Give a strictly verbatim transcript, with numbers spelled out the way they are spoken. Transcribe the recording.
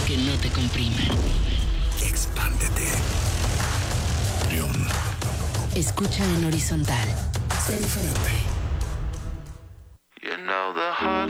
que no te compriman. Expándete. Trión. Escucha en horizontal. Sé diferente. You know the